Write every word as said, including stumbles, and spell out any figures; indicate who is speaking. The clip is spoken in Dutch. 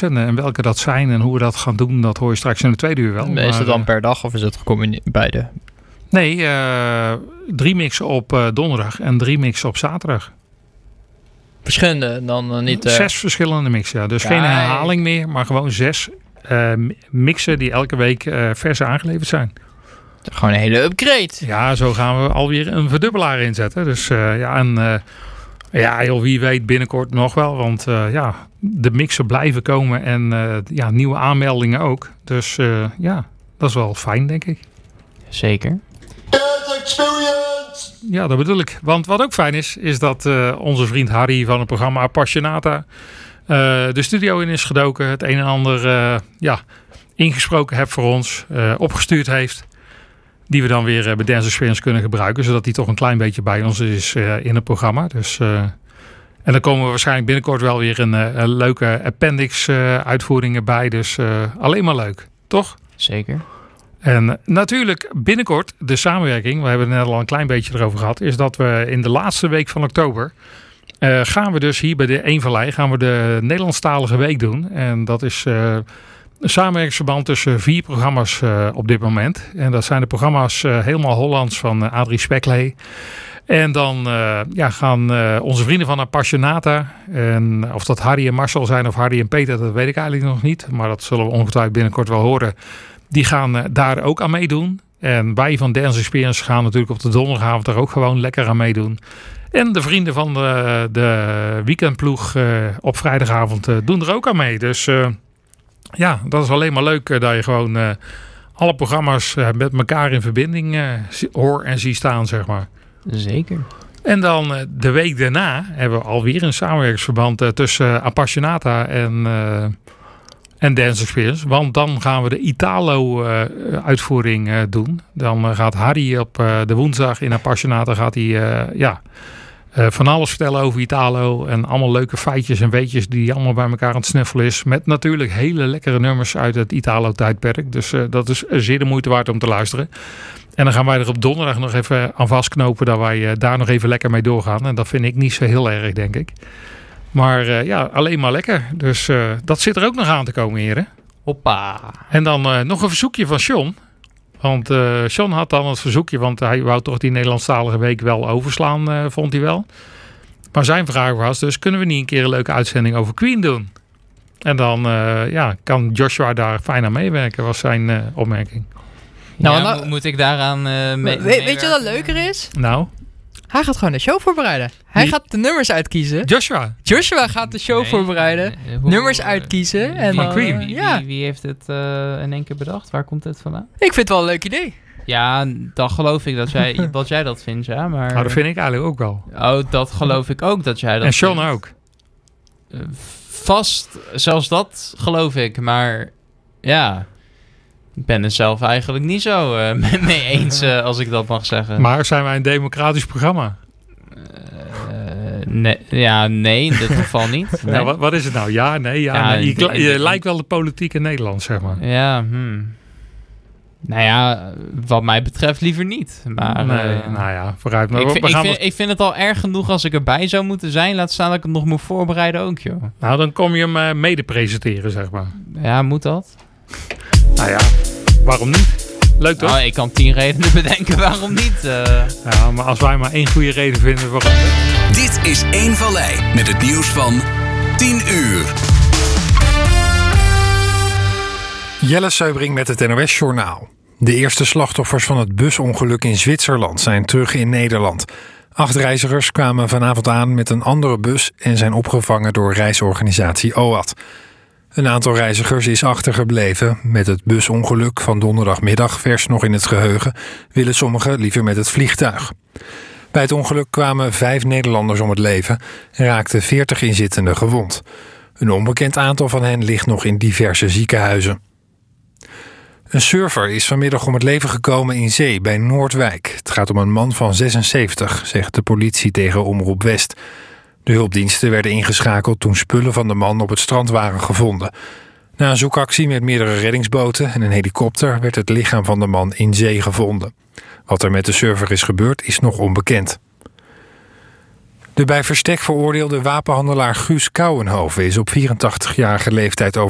Speaker 1: uitzenden. En welke dat zijn en hoe we dat gaan doen, dat hoor je straks in de tweede uur wel.
Speaker 2: Is
Speaker 1: maar,
Speaker 2: het dan per dag of is het gecombineerd beide?
Speaker 1: Nee, uh, drie mixen op uh, donderdag en drie mixen op zaterdag.
Speaker 2: Verschillende, dan uh, niet... Uh...
Speaker 1: Zes verschillende mixen, ja. Dus Kijk. geen herhaling meer, maar gewoon zes uh, mixen die elke week uh, vers aangeleverd zijn.
Speaker 2: Gewoon een hele upgrade.
Speaker 1: Ja, zo gaan we alweer een verdubbelaar inzetten. Dus uh, ja, en uh, ja, joh, wie weet binnenkort nog wel. Want uh, ja, de mixen blijven komen en uh, ja, nieuwe aanmeldingen ook. Dus uh, ja, dat is wel fijn, denk ik.
Speaker 2: Zeker.
Speaker 1: Ja, dat bedoel ik. Want wat ook fijn is, is dat uh, onze vriend Harry van het programma Appassionata uh, de studio in is gedoken. Het een en ander uh, ja, ingesproken heeft voor ons, uh, opgestuurd heeft. Die we dan weer uh, bij Dance Experience kunnen gebruiken. Zodat hij toch een klein beetje bij ons is uh, in het programma. Dus, uh, en dan komen we waarschijnlijk binnenkort wel weer een, uh, een leuke appendix uh, uitvoeringen bij. Dus uh, alleen maar leuk, toch?
Speaker 2: Zeker.
Speaker 1: En natuurlijk binnenkort de samenwerking, we hebben het net al een klein beetje erover gehad, is dat we in de laatste week van oktober uh, gaan we dus hier bij de Eemvallei gaan we de Nederlandstalige week doen. En dat is uh, een samenwerkingsverband tussen vier programma's uh, op dit moment. En dat zijn de programma's uh, Helemaal Hollands van uh, Adrie Speklee. En dan uh, ja, gaan uh, onze vrienden van Appassionata, en of dat Harry en Marcel zijn of Harry en Peter, dat weet ik eigenlijk nog niet. Maar dat zullen we ongetwijfeld binnenkort wel horen. Die gaan uh, daar ook aan meedoen. En wij van Dance Experience gaan natuurlijk op de donderdagavond er ook gewoon lekker aan meedoen. En de vrienden van de, de weekendploeg uh, op vrijdagavond uh, doen er ook aan mee. Dus uh, ja, dat is alleen maar leuk uh, dat je gewoon uh, alle programma's uh, met elkaar in verbinding uh, hoor en zie staan, zeg maar.
Speaker 2: Zeker.
Speaker 1: En dan uh, de week daarna hebben we alweer een samenwerkingsverband uh, tussen uh, Appassionata en... Uh, En Dance Experience. Want dan gaan we de Italo-uitvoering uh, uh, doen. Dan uh, gaat Harry op uh, de woensdag in Appassionata gaat hij, uh, ja, uh, van alles vertellen over Italo. En allemaal leuke feitjes en weetjes die allemaal bij elkaar aan het snuffelen is. Met natuurlijk hele lekkere nummers uit het Italo-tijdperk. Dus uh, dat is zeer de moeite waard om te luisteren. En dan gaan wij er op donderdag nog even aan vastknopen dat wij uh, daar nog even lekker mee doorgaan. En dat vind ik niet zo heel erg, denk ik. Maar uh, ja, alleen maar lekker. Dus uh, dat zit er ook nog aan te komen, heren.
Speaker 2: Hoppa.
Speaker 1: En dan uh, nog een verzoekje van Sean. Want uh, Sean had dan het verzoekje, want hij wou toch die Nederlandstalige week wel overslaan, uh, vond hij wel. Maar zijn vraag was dus, kunnen we niet een keer een leuke uitzending over Queen doen? En dan uh, ja, kan Joshua daar fijn aan meewerken, was zijn uh, opmerking.
Speaker 2: Nou, ja, nou, moet ik daaraan uh, mee,
Speaker 3: we, Weet je wat leuker is?
Speaker 1: Nou?
Speaker 3: Hij gaat gewoon de show voorbereiden. Hij
Speaker 1: Wie?
Speaker 3: gaat de nummers uitkiezen.
Speaker 1: Joshua?
Speaker 3: Joshua gaat de show nee, voorbereiden. Nee, hoe, nummers uitkiezen. En
Speaker 1: van
Speaker 3: dan,
Speaker 1: Queen?
Speaker 2: Wie,
Speaker 3: ja.
Speaker 2: wie, wie heeft het uh, in één keer bedacht? Waar komt het vandaan?
Speaker 3: Ik vind het wel een leuk idee.
Speaker 2: Ja, dan geloof ik dat jij, dat, jij dat vindt, ja. Maar...
Speaker 1: Nou, dat vind ik eigenlijk ook wel.
Speaker 2: Oh, dat geloof ik ook dat jij dat
Speaker 1: En Sean
Speaker 2: vindt.
Speaker 1: ook.
Speaker 2: Uh, vast, zelfs dat geloof ik. Maar ja... Ik ben het zelf eigenlijk niet zo uh, mee eens, uh, als ik dat mag zeggen.
Speaker 1: Maar zijn wij een democratisch programma?
Speaker 2: Uh, nee, ja, nee, in dit geval niet. Nee.
Speaker 1: Ja, wat, wat is het nou? Ja, nee, ja,
Speaker 2: ja
Speaker 1: nee. Je,
Speaker 2: de,
Speaker 1: je
Speaker 2: de,
Speaker 1: lijkt wel de politiek in Nederland, zeg maar.
Speaker 2: Ja, hmm. Nou ja, wat mij betreft liever niet. Maar,
Speaker 1: nee,
Speaker 2: uh,
Speaker 1: nou ja, vooruit. Maar
Speaker 2: ik,
Speaker 1: we,
Speaker 2: vind,
Speaker 1: we gaan
Speaker 2: ik, vind, ik vind het al erg genoeg als ik erbij zou moeten zijn. Laat staan dat ik het nog moet voorbereiden ook, joh.
Speaker 1: Nou, dan kom je hem uh, mede presenteren, zeg maar.
Speaker 2: Ja, moet dat?
Speaker 1: Nou ja, waarom niet? Leuk toch?
Speaker 2: Nou, ik kan tien redenen bedenken waarom niet. Uh...
Speaker 1: Ja, maar als wij maar één goede reden vinden waarom.
Speaker 4: Dit is Eemvallei met het nieuws van tien uur.
Speaker 5: Jelle Seubring met het N O S-journaal. De eerste slachtoffers van het busongeluk in Zwitserland zijn terug in Nederland. Acht reizigers kwamen vanavond aan met een andere bus en zijn opgevangen door reisorganisatie O A T. Een aantal reizigers is achtergebleven. Met het busongeluk van donderdagmiddag vers nog in het geheugen willen sommigen liever met het vliegtuig. Bij het ongeluk kwamen vijf Nederlanders om het leven en raakten veertig inzittenden gewond. Een onbekend aantal van hen ligt nog in diverse ziekenhuizen. Een surfer is vanmiddag om het leven gekomen in zee bij Noordwijk. Het gaat om een man van zesenzeventig, zegt de politie tegen Omroep West. De hulpdiensten werden ingeschakeld toen spullen van de man op het strand waren gevonden. Na een zoekactie met meerdere reddingsboten en een helikopter werd het lichaam van de man in zee gevonden. Wat er met de surfer is gebeurd is nog onbekend. De bij verstek veroordeelde wapenhandelaar Guus Kouwenhoven is op vierentachtigjarige leeftijd overleden.